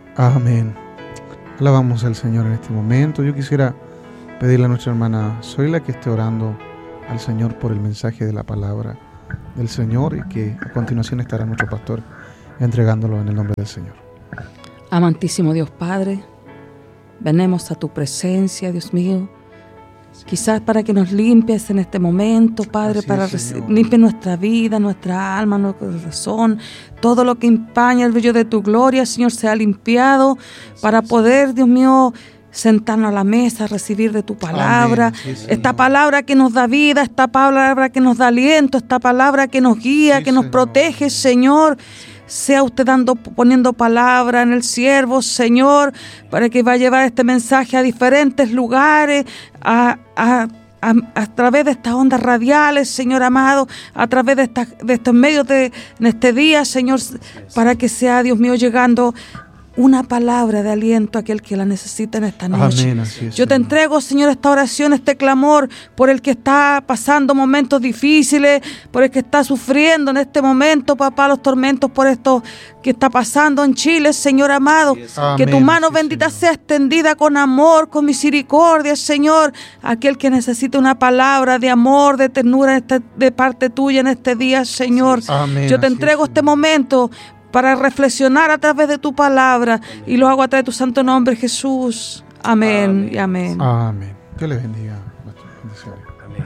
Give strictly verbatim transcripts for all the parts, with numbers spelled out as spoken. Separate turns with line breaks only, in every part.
Amén. Alabamos al Señor en este momento. Yo quisiera pedirle a nuestra hermana Zoila que esté orando al Señor por el mensaje de la palabra del Señor y que a continuación estará nuestro pastor entregándolo en el nombre del Señor.
Amantísimo Dios Padre, venimos a tu presencia, Dios mío, quizás para que nos limpies en este momento, Padre,
Así
para
es,
reci- limpies nuestra vida, nuestra alma, nuestro corazón, todo lo que empaña el brillo de tu gloria, Señor, sea limpiado para poder, Dios mío, sentarnos a la mesa, recibir de tu palabra,
Amén. Sí,
esta
Señor.
palabra que nos da vida, esta palabra que nos da aliento, esta palabra que nos guía,
Sí,
que nos
Señor.
protege, Señor. Sea usted dando, poniendo palabra en el siervo, Señor, para que va a llevar este mensaje a diferentes lugares, a, a, a, a través de estas ondas radiales, Señor amado, a través de, esta, de estos medios de en este día, Señor, para que sea, Dios mío, llegando una palabra de aliento a aquel que la necesita en esta noche.
Amén, así es,
Yo te
Señor.
entrego, Señor, esta oración, este clamor por el que está pasando momentos difíciles, por el que está sufriendo en este momento, papá, los tormentos por esto que está pasando en Chile, Señor amado. Que tu
Amén,
mano
sí,
bendita
Señor.
sea extendida con amor, con misericordia, Señor. Aquel que necesita una palabra de amor, de ternura este- de parte tuya en este día, Señor.
Amén,
Yo te
así es,
entrego este
Señor.
momento para reflexionar a través de tu palabra y lo hago a través de tu santo nombre, Jesús. Amén,
Amén.
y amén.
Amén. Que le bendiga. Bendiciones.
Amén.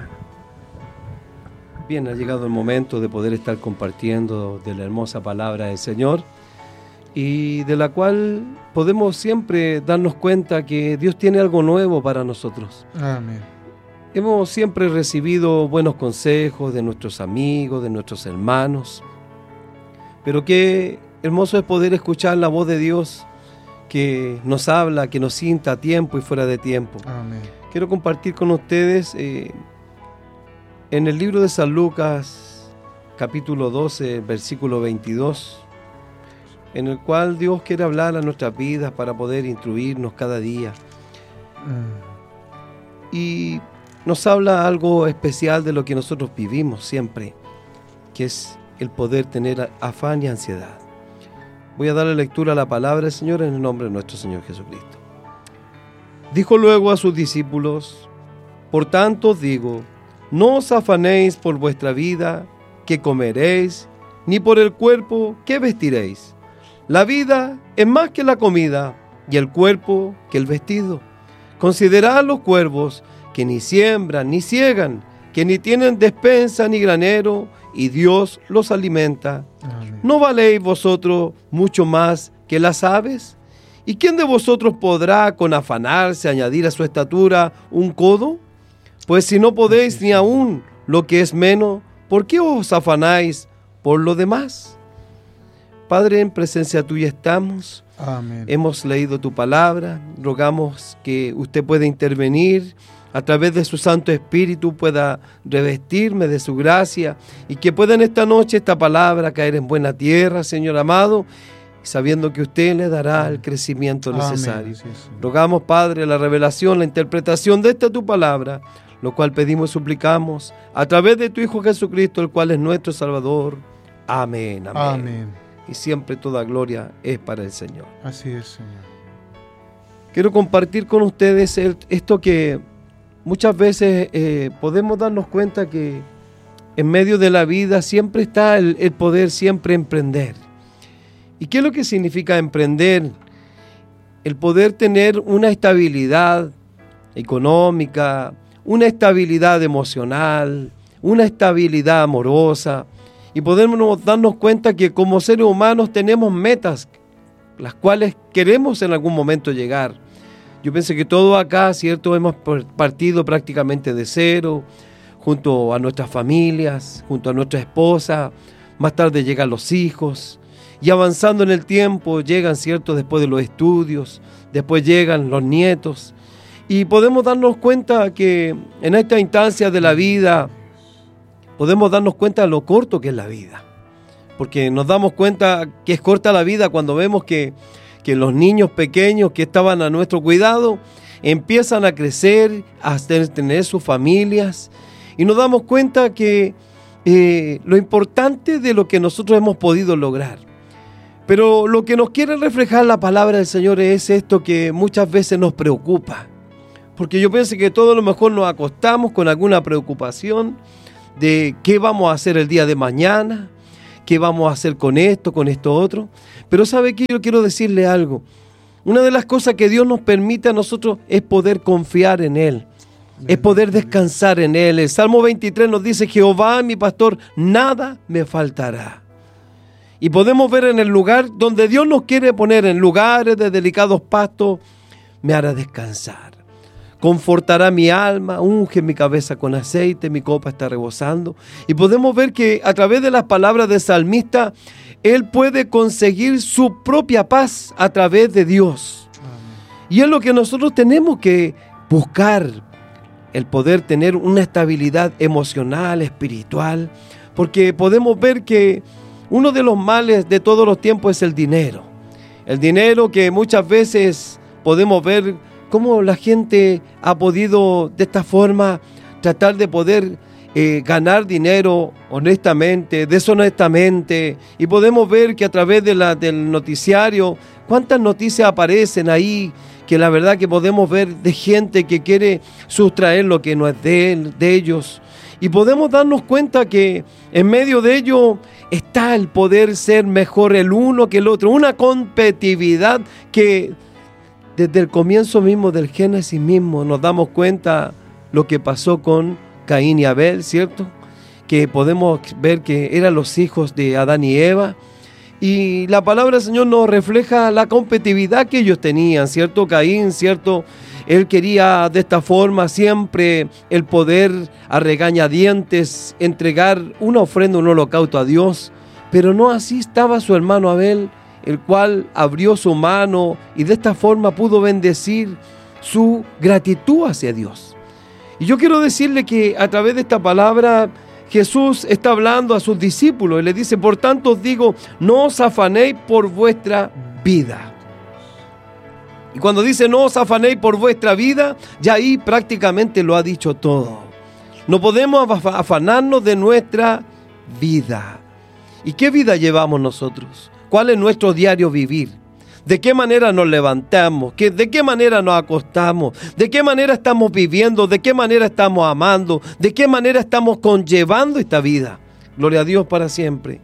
Bien, ha llegado el momento de poder estar compartiendo de la hermosa palabra del Señor y de la cual podemos siempre darnos cuenta que Dios tiene algo nuevo para nosotros.
Amén.
Hemos siempre recibido buenos consejos de nuestros amigos, de nuestros hermanos, pero qué hermoso es poder escuchar la voz de Dios que nos habla, que nos cinta a tiempo y fuera de tiempo.
Amén.
Quiero compartir con ustedes eh, en el libro de San Lucas, capítulo doce, versículo veintidós, en el cual Dios quiere hablar a nuestras vidas para poder instruirnos cada día.
Mm.
Y nos habla algo especial de lo que nosotros vivimos siempre, que es el poder tener afán y ansiedad. Voy a darle lectura a la palabra del Señor en el nombre de nuestro Señor Jesucristo. Dijo luego a sus discípulos: por tanto os digo, no os afanéis por vuestra vida, qué comeréis, ni por el cuerpo, qué vestiréis. La vida es más que la comida, y el cuerpo que el vestido. Considerad los cuervos, que ni siembran ni ciegan, que ni tienen despensa ni granero, y Dios los alimenta.
Amén.
¿No valéis vosotros mucho más que las aves? ¿Y quién de vosotros podrá con afanarse añadir a su estatura un codo? Pues si no podéis ni aún lo que es menos, ¿por qué os afanáis por lo demás? Padre, en presencia tuya estamos.
Amén.
Hemos leído tu palabra, rogamos que usted pueda intervenir a través de su Santo Espíritu, pueda revestirme de su gracia y que pueda en esta noche esta palabra caer en buena tierra, Señor amado, sabiendo que usted le dará el crecimiento necesario.
Amén, así es, Señor.
Rogamos, Padre, la revelación, la interpretación de esta tu palabra, lo cual pedimos y suplicamos a través de tu Hijo Jesucristo, el cual es nuestro Salvador. Amén, amén.
Amén.
Y siempre toda gloria es para el Señor.
Así es, Señor.
Quiero compartir con ustedes el- esto que muchas veces eh, podemos darnos cuenta que en medio de la vida siempre está el, el poder siempre emprender. ¿Y qué es lo que significa emprender? El poder tener una estabilidad económica, una estabilidad emocional, una estabilidad amorosa, y podemos darnos cuenta que como seres humanos tenemos metas las cuales queremos en algún momento llegar. Yo pienso que todos acá, ¿cierto?, hemos partido prácticamente de cero, junto a nuestras familias, junto a nuestra esposa, más tarde llegan los hijos, y avanzando en el tiempo llegan, ¿cierto?, después de los estudios, después llegan los nietos, y podemos darnos cuenta que en esta instancia de la vida, podemos darnos cuenta de lo corto que es la vida, porque nos damos cuenta que es corta la vida cuando vemos que, que los niños pequeños que estaban a nuestro cuidado empiezan a crecer, a tener sus familias, y nos damos cuenta que eh, lo importante de lo que nosotros hemos podido lograr. Pero lo que nos quiere reflejar la palabra del Señor es esto que muchas veces nos preocupa. Porque yo pienso que todos a lo mejor nos acostamos con alguna preocupación de qué vamos a hacer el día de mañana, qué vamos a hacer con esto, con esto otro. Pero ¿sabe qué? Yo quiero decirle algo. Una de las cosas que Dios nos permite a nosotros es poder confiar en Él, es poder descansar en Él. El Salmo veintitrés nos dice: Jehová, mi pastor, nada me faltará. Y podemos ver en el lugar donde Dios nos quiere poner, en lugares de delicados pastos, me hará descansar. Confortará mi alma, unge mi cabeza con aceite, mi copa está rebosando. Y podemos ver que a través de las palabras del salmista, él puede conseguir su propia paz a través de Dios. Y es lo que nosotros tenemos que buscar, el poder tener una estabilidad emocional, espiritual, porque podemos ver que uno de los males de todos los tiempos es el dinero. El dinero que muchas veces podemos ver cómo la gente ha podido de esta forma tratar de poder eh, ganar dinero honestamente, deshonestamente. Y podemos ver que a través de la, del noticiario, cuántas noticias aparecen ahí, que la verdad que podemos ver de gente que quiere sustraer lo que no es de, él, de ellos. Y podemos darnos cuenta que en medio de ello está el poder ser mejor el uno que el otro. Una competitividad que desde el comienzo mismo del Génesis mismo nos damos cuenta lo que pasó con Caín y Abel, ¿cierto? Que podemos ver que eran los hijos de Adán y Eva. Y la palabra del Señor nos refleja la competitividad que ellos tenían, ¿cierto? Caín, ¿cierto? Él quería de esta forma siempre el poder a regañadientes entregar una ofrenda, un holocausto a Dios, pero no así estaba su hermano Abel, el cual abrió su mano y de esta forma pudo bendecir su gratitud hacia Dios. Y yo quiero decirle que a través de esta palabra Jesús está hablando a sus discípulos y le dice: por tanto os digo, no os afanéis por vuestra vida. Y cuando dice no os afanéis por vuestra vida, ya ahí prácticamente lo ha dicho todo. No podemos afanarnos de nuestra vida. ¿Y qué vida llevamos nosotros? ¿Cuál es nuestro diario vivir? ¿De qué manera nos levantamos? ¿De qué manera nos acostamos? ¿De qué manera estamos viviendo? ¿De qué manera estamos amando? ¿De qué manera estamos conllevando esta vida? Gloria a Dios para siempre.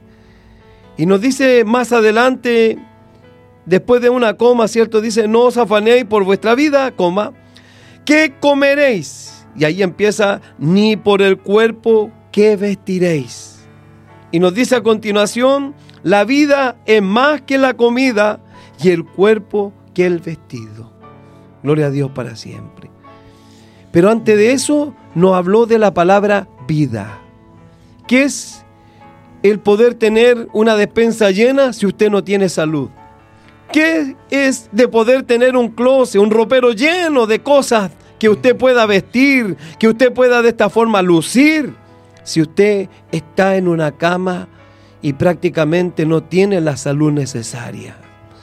Y nos dice más adelante, después de una coma, ¿cierto? Dice: no os afanéis por vuestra vida, coma, ¿qué comeréis? Y ahí empieza: ni por el cuerpo, ¿qué vestiréis? Y nos dice a continuación: la vida es más que la comida y el cuerpo que el vestido. Gloria a Dios para siempre. Pero antes de eso nos habló de la palabra vida, que es el poder tener una despensa llena si usted no tiene salud. ¿Qué es de poder tener un closet, un ropero lleno de cosas que usted pueda vestir, que usted pueda de esta forma lucir, si usted está en una cama y prácticamente no tiene la salud necesaria?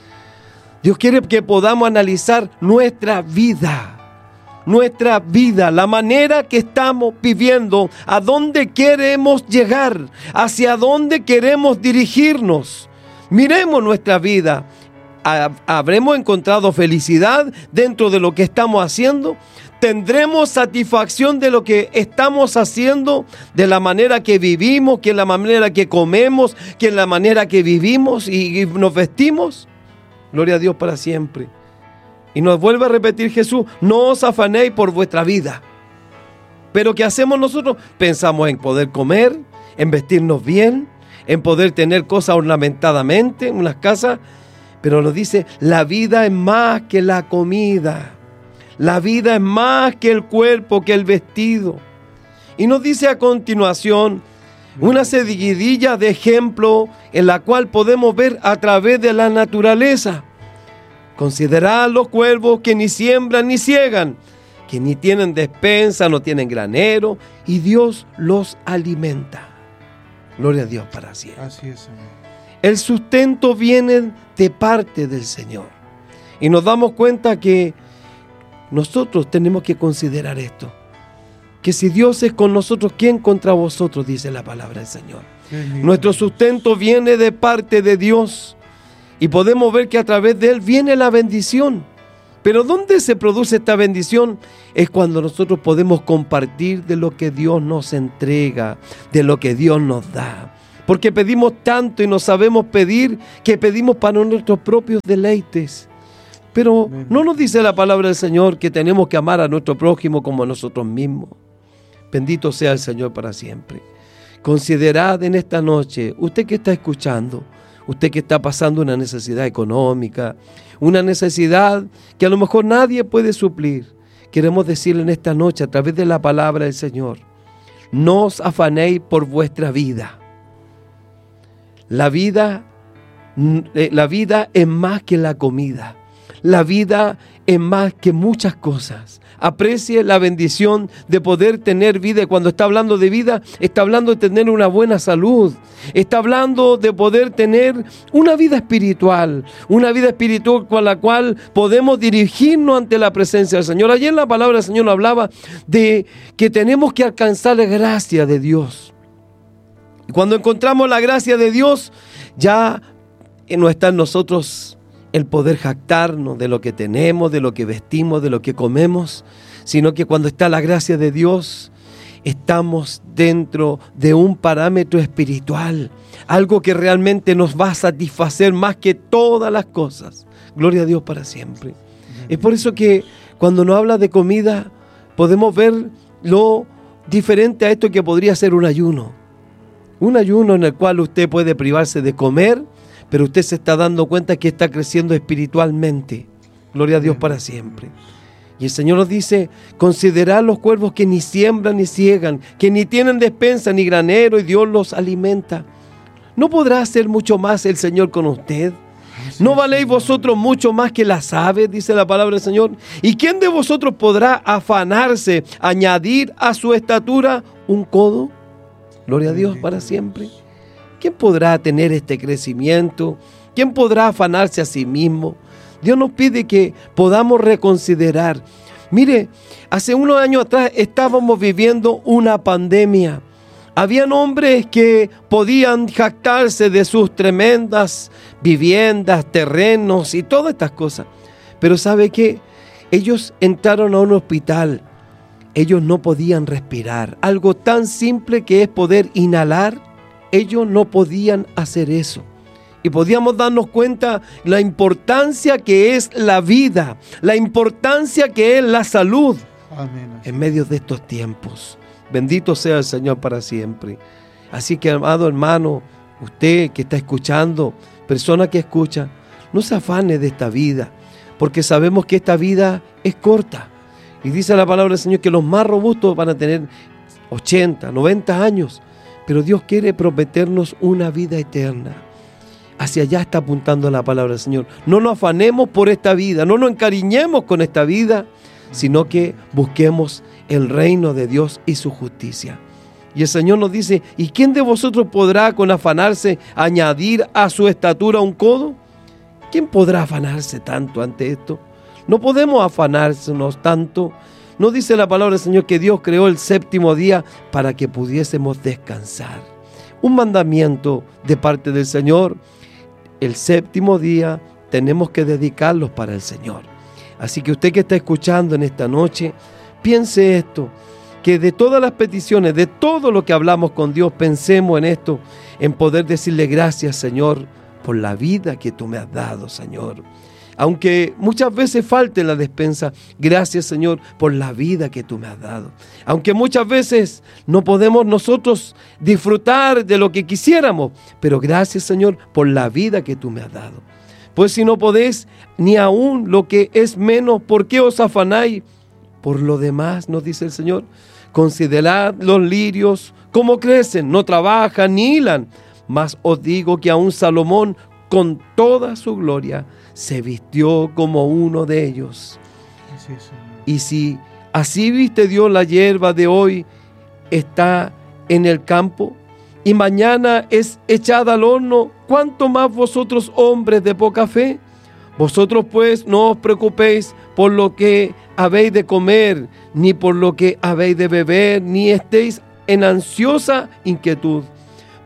Dios quiere que podamos analizar nuestra vida, nuestra vida, la manera que estamos viviendo, a dónde queremos llegar, hacia dónde queremos dirigirnos. Miremos nuestra vida. ¿Habremos encontrado felicidad dentro de lo que estamos haciendo? ¿Tendremos satisfacción de lo que estamos haciendo, de la manera que vivimos, que es la manera que comemos, que es la manera que vivimos y, y nos vestimos? Gloria a Dios para siempre. Y nos vuelve a repetir Jesús: no os afanéis por vuestra vida. Pero ¿qué hacemos nosotros? Pensamos en poder comer, en vestirnos bien, en poder tener cosas ornamentadamente, unas casas. Pero nos dice: la vida es más que la comida. La vida es más que el cuerpo, que el vestido. Y nos dice a continuación una seguidilla de ejemplo en la cual podemos ver a través de la naturaleza. Considerad los cuervos que ni siembran ni ciegan, que ni tienen despensa, no tienen granero, y Dios los alimenta. Gloria a Dios para siempre.
Así es, Señor.
El sustento viene de parte del Señor. Y nos damos cuenta que nosotros tenemos que considerar esto. Que si Dios es con nosotros, ¿quién contra vosotros? Dice la palabra del Señor. Nuestro sustento viene de parte de Dios. Y podemos ver que a través de él viene la bendición. Pero ¿dónde se produce esta bendición? Es cuando nosotros podemos compartir de lo que Dios nos entrega, de lo que Dios nos da. Porque pedimos tanto y no sabemos pedir, que pedimos para nuestros propios deleites. Pero no nos dice la palabra del Señor que tenemos que amar a nuestro prójimo como a nosotros mismos. Bendito sea el Señor para siempre. Considerad en esta noche, usted que está escuchando, usted que está pasando una necesidad económica, una necesidad que a lo mejor nadie puede suplir. Queremos decirle en esta noche a través de la palabra del Señor, no os afanéis por vuestra vida. La vida, la vida es más que la comida. La vida es más que muchas cosas. Aprecie la bendición de poder tener vida. Y cuando está hablando de vida, está hablando de tener una buena salud. Está hablando de poder tener una vida espiritual. Una vida espiritual con la cual podemos dirigirnos ante la presencia del Señor. Ayer en la palabra del Señor nos hablaba de que tenemos que alcanzar la gracia de Dios. Y cuando encontramos la gracia de Dios, ya no está en nosotros el poder jactarnos de lo que tenemos, de lo que vestimos, de lo que comemos, sino que cuando está la gracia de Dios, estamos dentro de un parámetro espiritual, algo que realmente nos va a satisfacer más que todas las cosas. Gloria a Dios para siempre. Es por eso que cuando nos habla de comida, podemos ver lo diferente a esto que podría ser un ayuno. Un ayuno en el cual usted puede privarse de comer, pero usted se está dando cuenta que está creciendo espiritualmente. Gloria a Dios para siempre. Y el Señor nos dice, considerad los cuervos que ni siembran ni ciegan, que ni tienen despensa ni granero, y Dios los alimenta. ¿No podrá hacer mucho más el Señor con usted? ¿No valéis vosotros mucho más que las aves? Dice la palabra del Señor. ¿Y quién de vosotros podrá afanarse, añadir a su estatura un codo? Gloria a Dios para siempre. ¿Quién podrá tener este crecimiento? ¿Quién podrá afanarse a sí mismo? Dios nos pide que podamos reconsiderar. Mire, hace unos años atrás estábamos viviendo una pandemia. Habían hombres que podían jactarse de sus tremendas viviendas, terrenos y todas estas cosas. Pero ¿sabe qué? Ellos entraron a un hospital. Ellos no podían respirar. Algo tan simple que es poder inhalar, ellos no podían hacer eso. Y podíamos darnos cuenta la importancia que es la vida, la importancia que es la salud. Amén. En medio de estos tiempos. Bendito sea el Señor para siempre. Así que, amado hermano, usted que está escuchando, persona que escucha, no se afane de esta vida, porque sabemos que esta vida es corta. Y dice la palabra del Señor que los más robustos van a tener ochenta, noventa años. Pero Dios quiere prometernos una vida eterna. Hacia allá está apuntando la palabra del Señor. No nos afanemos por esta vida, no nos encariñemos con esta vida, sino que busquemos el reino de Dios y su justicia. Y el Señor nos dice, ¿y quién de vosotros podrá con afanarse añadir a su estatura un codo? ¿Quién podrá afanarse tanto ante esto? No podemos afanarnos tanto. ¿No dice la palabra del Señor que Dios creó el séptimo día para que pudiésemos descansar? Un mandamiento de parte del Señor. El séptimo día tenemos que dedicarlos para el Señor. Así que usted que está escuchando en esta noche, piense esto, que de todas las peticiones, de todo lo que hablamos con Dios, pensemos en esto, en poder decirle gracias, Señor, por la vida que tú me has dado, Señor. Aunque muchas veces falte la despensa, gracias, Señor, por la vida que tú me has dado. Aunque muchas veces no podemos nosotros disfrutar de lo que quisiéramos, pero gracias, Señor, por la vida que tú me has dado. Pues si no podéis ni aún lo que es menos, ¿por qué os afanáis? Por lo demás, nos dice el Señor, considerad los lirios, cómo crecen, no trabajan ni hilan. Mas os digo que aún Salomón, con toda su gloria, se vistió como uno de ellos. Sí, y si así viste Dios la hierba de hoy, está en el campo, y mañana es echada al horno, ¿cuánto más vosotros, hombres de poca fe? Vosotros pues no os preocupéis por lo que habéis de comer, ni por lo que habéis de beber, ni estéis en ansiosa inquietud.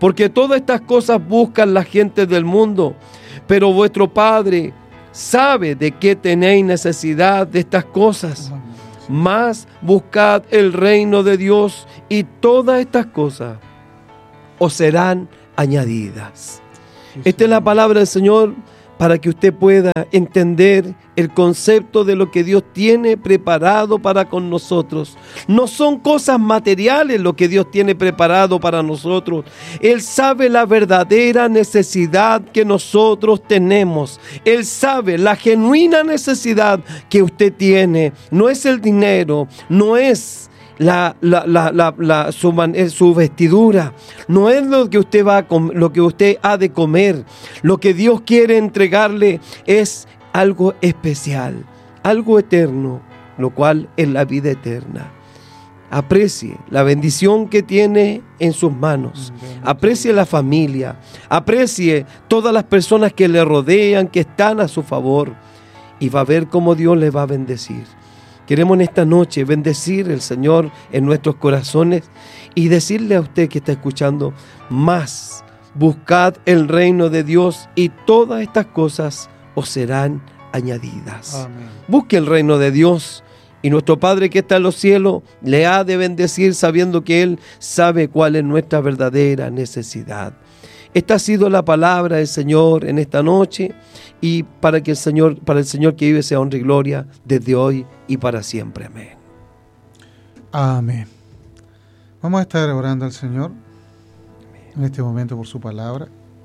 porque todas estas cosas buscan la gente del mundo, pero vuestro Padre sabe de qué tenéis necesidad de estas cosas. Mas buscad el reino de Dios y todas estas cosas os serán añadidas. Esta es la palabra del Señor para que usted pueda entender el concepto de lo que Dios tiene preparado para con nosotros. No son cosas materiales lo que Dios tiene preparado para nosotros. Él sabe la verdadera necesidad que nosotros tenemos. Él sabe la genuina necesidad que usted tiene. No es el dinero, no es La, la, la, la, la, su, su vestidura, no es lo que usted va a com- lo que usted ha de comer. Lo que Dios quiere entregarle es algo especial, algo eterno, lo cual es la vida eterna. Aprecie la bendición que tiene en sus manos, aprecie la familia, aprecie todas las personas que le rodean, que están a su favor, y va a ver cómo Dios le va a bendecir. Queremos en esta noche bendecir el Señor en nuestros corazones y decirle a usted que está escuchando, más buscad el reino de Dios y todas estas cosas os serán añadidas. Amén. Busque el reino de Dios y nuestro Padre que está en los cielos le ha de bendecir sabiendo que Él sabe cuál es nuestra verdadera necesidad. Esta ha sido la palabra del Señor en esta noche y para que el Señor, para el Señor que vive sea honra y gloria desde hoy y para siempre. Amén.
Amén. Vamos a estar orando al Señor en este momento por su palabra.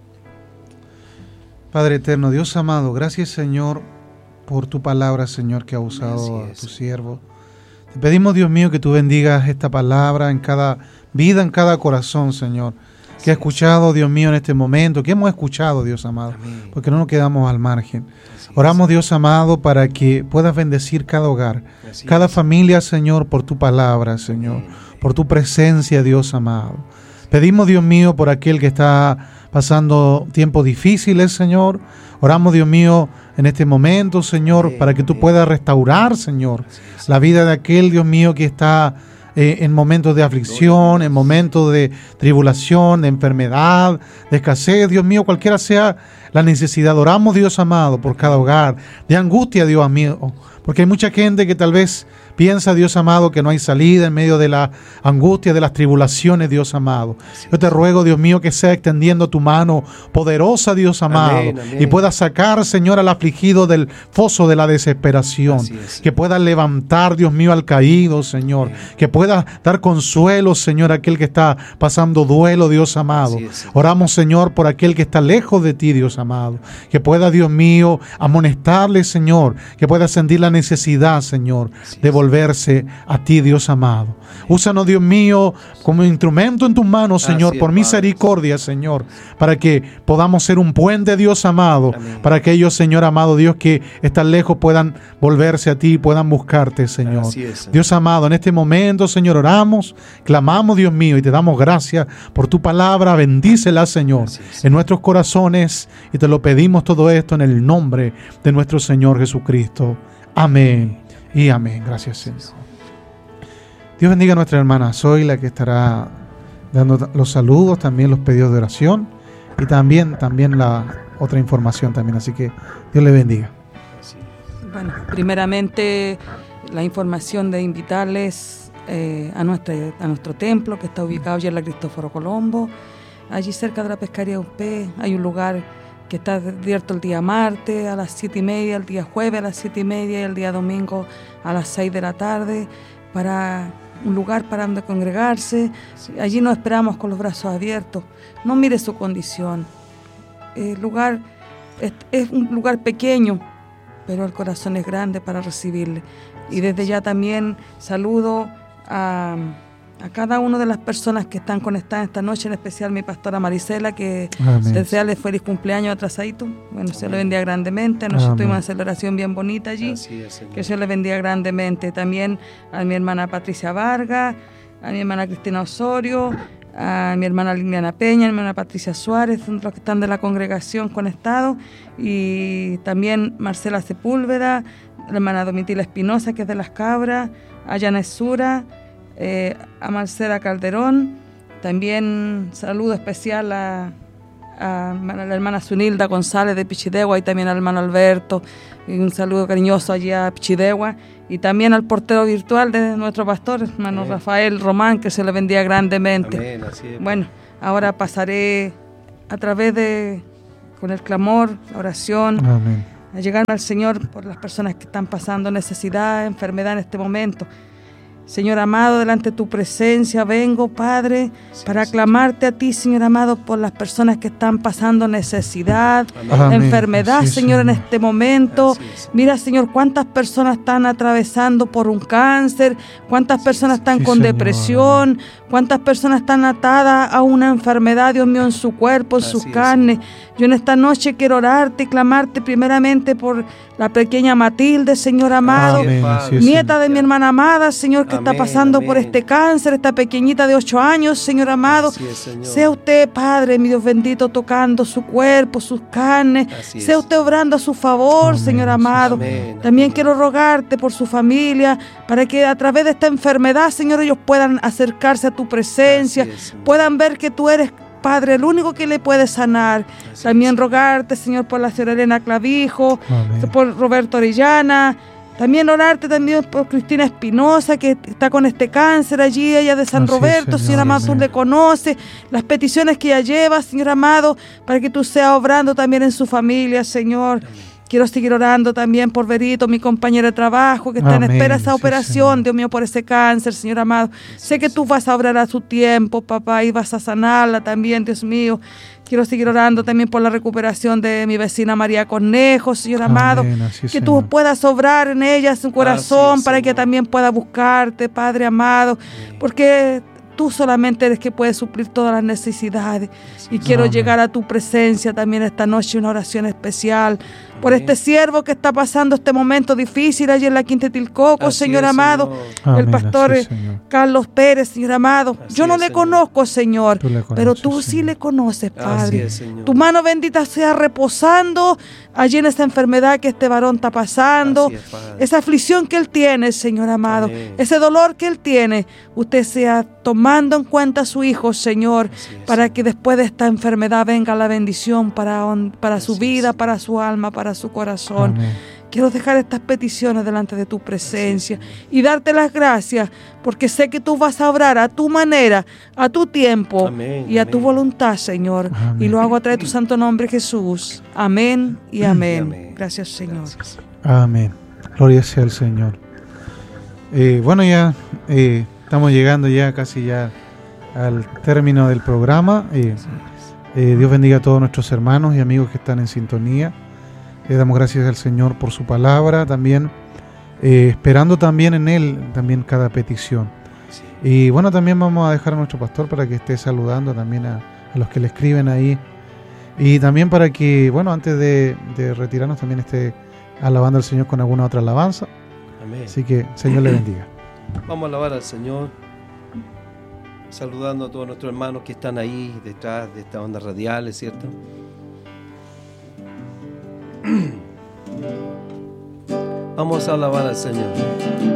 Padre eterno, Dios amado, gracias Señor por tu palabra, Señor, que ha usado a tu siervo. Te pedimos, Dios mío, que tú bendigas esta palabra en cada vida, en cada corazón, Señor, que ha escuchado, Dios mío, en este momento, que hemos escuchado, Dios amado, amén, porque no nos quedamos al margen. Así Oramos, es. Dios amado, para que puedas bendecir cada hogar, Así cada es. familia, Señor, por tu palabra, Señor, amén, por tu presencia, Dios amado. Pedimos, Dios mío, por aquel que está pasando tiempos difíciles, Señor. Oramos, Dios mío, en este momento, Señor, amén, para que tú amén. puedas restaurar, Señor, es. la vida de aquel, Dios mío, que está Eh, en momentos de aflicción, en momentos de tribulación, de enfermedad, de escasez, Dios mío, cualquiera sea la necesidad. Oramos, Dios amado, por cada hogar, de angustia, Dios mío, porque hay mucha gente que tal vez piensa, Dios amado, que no hay salida en medio de la angustia, de las tribulaciones, Dios amado. Yo te ruego, Dios mío, que sea extendiendo tu mano poderosa, Dios amado, amén, amén. y pueda sacar, Señor, al afligido del foso de la desesperación, es, que pueda levantar, Dios mío, al caído, Señor, amén. que pueda dar consuelo, Señor, a aquel que está pasando duelo, Dios amado. Es, Oramos, Señor, por aquel que está lejos de ti, Dios amado, que pueda, Dios mío, amonestarle, Señor, que pueda sentir la necesidad, Señor, de volver volverse a ti, Dios amado. Úsanos, Dios mío, como instrumento en tus manos, Señor, es, por misericordia, Señor, para que podamos ser un puente, Dios amado, amén. para que ellos, Señor amado, Dios, que están lejos puedan volverse a ti y puedan buscarte, Señor. Es, Dios amado, en este momento, Señor, oramos, clamamos, Dios mío, y te damos gracias por tu palabra. Bendícela, Señor, es, en nuestros corazones, y te lo pedimos todo esto en el nombre de nuestro Señor Jesucristo. Amén. Y amén. Gracias, Señor. Dios bendiga a nuestra hermana Zoila, que estará dando los saludos, también los pedidos de oración y también, también la otra información también. Así que Dios le bendiga.
Bueno, primeramente la información de invitarles eh, a, nuestra, a nuestro templo, que está ubicado allí en la Cristóforo Colombo. Allí cerca de la pescaría Uspé hay un lugar que está abierto el día martes a las siete y media, el día jueves a las siete y media y el día domingo a las seis de la tarde, para un lugar para donde congregarse. Allí nos esperamos con los brazos abiertos. No mire su condición. El lugar es, es un lugar pequeño, pero el corazón es grande para recibirle. Y desde ya también saludo a... a cada una de las personas que están conectadas esta noche, en especial mi pastora Marisela, que desearle feliz cumpleaños atrasadito. Bueno, se le bendiga grandemente. Anoche tuvimos una celebración bien bonita allí. Es, que se le bendiga grandemente. También a mi hermana Patricia Vargas, a mi hermana Cristina Osorio, a mi hermana Liliana Peña, a mi hermana Patricia Suárez, son los que están de la congregación conectados, y también Marcela Sepúlveda, la hermana Domitila Espinosa, que es de Las Cabras, a Yanes Sura, Eh, a Marcela Calderón, También saludo especial a, a la hermana Zunilda González de Pichidegua y también al hermano Alberto. Y un saludo cariñoso allí a Pichidegua. Y también al portero virtual de nuestro pastor, hermano Amén. Rafael Román, que se le bendiga grandemente.
Amén, así es.
Bueno, ahora pasaré a través de, con el clamor, la oración,
Amén.
a llegar al Señor por las personas que están pasando necesidad, enfermedad en este momento. Señor amado, delante de tu presencia vengo, Padre, sí, para clamarte a ti, Señor amado, por las personas que están pasando necesidad,
Amén.
enfermedad,
Así,
Señor,
Señor,
en este momento.
Es,
Mira, Señor, cuántas personas están atravesando por un cáncer, cuántas personas están
sí,
con
Señor.
depresión, cuántas personas están atadas a una enfermedad, Dios mío, en su cuerpo, en
Así
sus
es.
carnes. Yo en esta noche quiero orarte y clamarte primeramente por la pequeña Matilde, Señor amado,
Amén. Así es,
nieta
Señor.
de mi hermana amada, Señor, que
Amén,
está pasando por
amén.
este cáncer, esta pequeñita de ocho años, Señor amado.
Así es, Señor.
Sea usted, Padre, mi Dios bendito, tocando su cuerpo, sus carnes.
Así
Sea
es.
usted obrando a su favor,
Amén,
Señor
sí,
amado.
Amén.
También quiero rogarte por su familia, para que a través de esta enfermedad, Señor, ellos puedan acercarse a tu presencia,
Así es, Señor.
puedan ver que tú eres, Padre, el único que le puede sanar.
Así
También
es.
rogarte, Señor, por la señora Elena Clavijo,
Amén.
por Roberto Orellana. También orarte también por Cristina Espinosa, que está con este cáncer allí, ella de San
Así es,
Roberto,
Señor,
Señor amado, tú
amén.
le conoces, las peticiones que ella lleva, Señor amado, para que tú seas obrando también en su familia, Señor. Quiero seguir orando también por Verito, mi compañero de trabajo, que está
Amén,
en espera de esa
sí,
operación,
Señor.
Dios mío, por ese cáncer, Señor amado. Sé que tú vas a obrar a su tiempo, papá, y vas a sanarla también, Dios mío. Quiero seguir orando también por la recuperación de mi vecina María Cornejo, Señor amado.
Amén, así,
Que tú
Señor.
puedas obrar en ella su corazón,
Así es,
para que
Señor.
también pueda buscarte, Padre amado. Porque tú solamente eres que puedes suplir todas las necesidades. Y quiero
Amén.
llegar a tu presencia también esta noche, una oración especial por
Amén.
este siervo que está pasando este momento difícil allí en la Quinta de Tilcoco,
Así
Señor
es,
amado.
Señor.
El
Amén,
pastor
así,
eh,
Señor.
Carlos Pérez, Señor amado.
Así
Yo no
es,
le
Señor.
conozco, Señor,
Tú le
pero
conoces,
tú sí
Señor.
le conoces,
Así
Padre.
es, Señor.
Tu mano bendita sea reposando allí en esa enfermedad que este varón está pasando,
Así es, Padre.
esa aflicción que él tiene, Señor amado,
Amén.
ese dolor que él tiene. Usted sea tomando en cuenta a su hijo, Señor,
Así es,
para
Señor.
que después de esta enfermedad venga la bendición para, hon- para su
Así es,
vida,
Señor.
para su alma, para su corazón.
Amén.
Quiero dejar estas peticiones delante de tu presencia
Así es, Señor.
y darte las gracias, porque sé que tú vas a obrar a tu manera, a tu tiempo
Amén,
y a
amén.
tu voluntad, Señor.
Amén.
Y lo hago a través de tu santo nombre, Jesús. Amén y amén.
Amén.
Gracias, Señor.
Gracias.
Amén. Gloria sea al Señor. Eh, bueno, ya eh, estamos llegando ya casi ya al término del programa. Eh, eh, Dios bendiga a todos nuestros hermanos y amigos que están en sintonía. Le damos gracias al Señor por su palabra, también eh, esperando también en Él también cada petición.
Sí.
Y bueno, también vamos a dejar a nuestro pastor para que esté saludando también a, a los que le escriben ahí. Y también para que, bueno, antes de, de retirarnos también esté alabando al Señor con alguna otra alabanza.
Amén.
Así que Señor le bendiga.
Vamos a alabar al Señor, saludando a todos nuestros hermanos que están ahí detrás de estas ondas radiales, ¿cierto? Vamos a alabar al Señor.